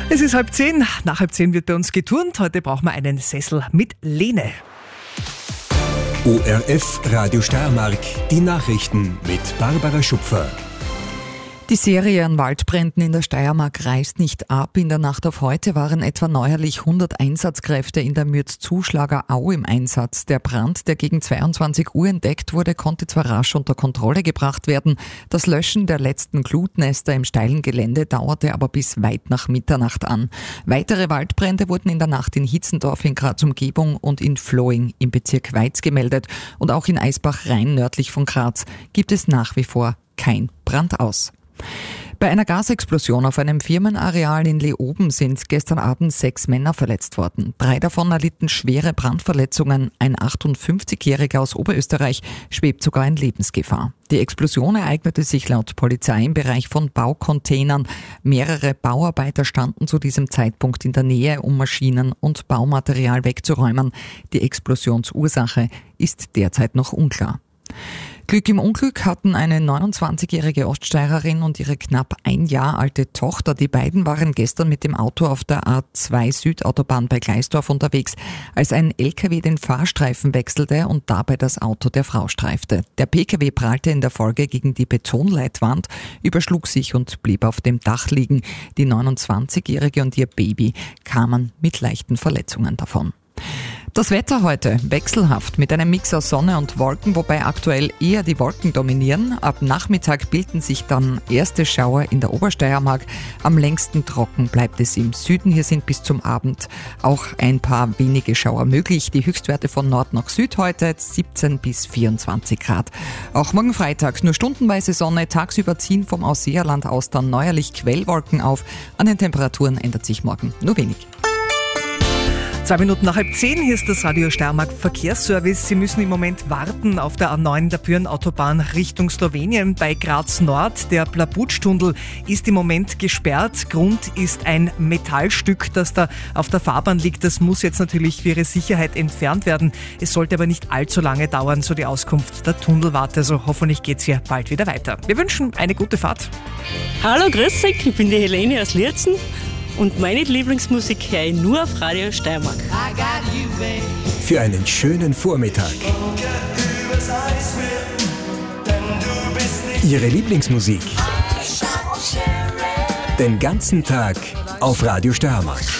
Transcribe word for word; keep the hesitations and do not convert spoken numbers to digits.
Es ist halb zehn. Nach halb zehn wird bei uns geturnt. Heute brauchen wir einen Sessel mit Lehne. O R F Radio Steiermark, die Nachrichten mit Barbara Schupfer. Die Serie an Waldbränden in der Steiermark reißt nicht ab. In der Nacht auf heute waren etwa neuerlich hundert Einsatzkräfte in der Mürz-Zuschlager Au im Einsatz. Der Brand, der gegen zweiundzwanzig Uhr entdeckt wurde, konnte zwar rasch unter Kontrolle gebracht werden. Das Löschen der letzten Glutnester im steilen Gelände dauerte aber bis weit nach Mitternacht an. Weitere Waldbrände wurden in der Nacht in Hitzendorf in Graz Umgebung und in Floing im Bezirk Weiz gemeldet. Und auch in Eisbach-Rhein nördlich von Graz gibt es nach wie vor kein Brandaus. Bei einer Gasexplosion auf einem Firmenareal in Leoben sind gestern Abend sechs Männer verletzt worden. Drei davon erlitten schwere Brandverletzungen. Ein achtundfünfzigjähriger aus Oberösterreich schwebt sogar in Lebensgefahr. Die Explosion ereignete sich laut Polizei im Bereich von Baucontainern. Mehrere Bauarbeiter standen zu diesem Zeitpunkt in der Nähe, um Maschinen und Baumaterial wegzuräumen. Die Explosionsursache ist derzeit noch unklar. Glück im Unglück hatten eine neunundzwanzigjährige Oststeirerin und ihre knapp ein Jahr alte Tochter. Die beiden waren gestern mit dem Auto auf der A zwei Südautobahn bei Gleisdorf unterwegs, als ein L K W den Fahrstreifen wechselte und dabei das Auto der Frau streifte. Der P K W prallte in der Folge gegen die Betonleitwand, überschlug sich und blieb auf dem Dach liegen. Die neunundzwanzigjährige und ihr Baby kamen mit leichten Verletzungen davon. Das Wetter heute wechselhaft mit einem Mix aus Sonne und Wolken, wobei aktuell eher die Wolken dominieren. Ab Nachmittag bilden sich dann erste Schauer in der Obersteiermark. Am längsten trocken bleibt es im Süden. Hier sind bis zum Abend auch ein paar wenige Schauer möglich. Die Höchstwerte von Nord nach Süd heute siebzehn bis vierundzwanzig Grad. Auch morgen Freitag nur stundenweise Sonne. Tagsüber ziehen vom Ausseerland aus dann neuerlich Quellwolken auf. An den Temperaturen ändert sich morgen nur wenig. Zwei Minuten nach halb zehn, hier ist das Radio Steiermark Verkehrsservice. Sie müssen im Moment warten auf der A neun der Büren-Autobahn Richtung Slowenien bei Graz Nord. Der Plabutsch-Tunnel ist im Moment gesperrt. Grund ist ein Metallstück, das da auf der Fahrbahn liegt. Das muss jetzt natürlich für Ihre Sicherheit entfernt werden. Es sollte aber nicht allzu lange dauern, so die Auskunft der Tunnelwarte. Also hoffentlich geht's hier bald wieder weiter. Wir wünschen eine gute Fahrt. Hallo, grüß dich, ich bin die Helene aus Lierzen. Und meine Lieblingsmusik höre ich nur auf Radio Steiermark. Für einen schönen Vormittag. Ihre Lieblingsmusik. Den ganzen Tag auf Radio Steiermark.